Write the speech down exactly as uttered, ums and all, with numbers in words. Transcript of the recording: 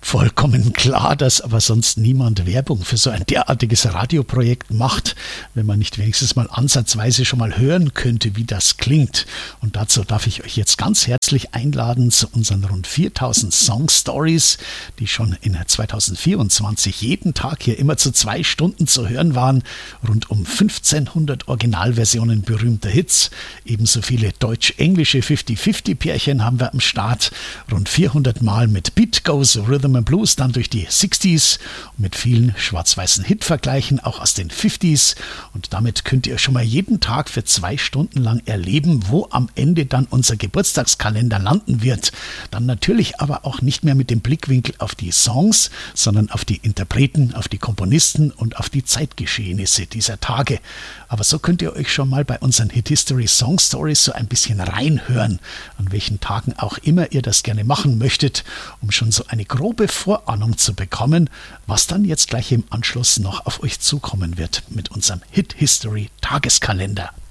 Vollkommen klar, dass aber sonst niemand Werbung für so ein derartiges Radioprojekt macht, wenn man nicht wenigstens mal ansatzweise schon mal hören könnte, wie das klingt. Und dazu darf ich euch jetzt ganz herzlich einladen zu unseren rund viertausend Song Stories, die schon in zweitausendvierundzwanzig jeden Tag hier immer zu zwei Stunden zu hören waren. Rund um fünfzehnhundert Originalversionen berühmter Hits, ebenso viele deutsch-englische fünfzig fünfzig Pärchen haben wir am Start, rund vierhundert Mal mit Beat Goes Rhythm and Blues dann durch die sechziger und mit vielen schwarz-weißen Hitvergleichen auch aus den fünfziger, und damit könnt ihr schon mal jeden Tag für zwei Stunden lang erleben, wo am Ende dann unser Geburtstagskalender landen wird. Dann natürlich aber auch nicht mehr mit dem Blickwinkel auf die Songs, sondern auf die Interpreten, auf die Komponisten und auf die Zeitgeschehnisse dieser Tage. Aber so könnt ihr euch schon mal bei unseren Hit History Song Stories so ein bisschen reinhören, an welchen Tagen auch immer ihr das gerne machen möchtet, um schon so eine grobe Vorahnung zu bekommen, was dann jetzt gleich im Anschluss noch auf euch zukommen wird mit unserem Hit History Tageskalender.